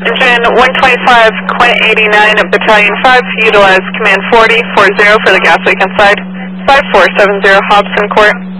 Engine 125, Quint 89 of Battalion 5, utilize command 40, 40 for the gas leak inside. 5470 Hobson Court.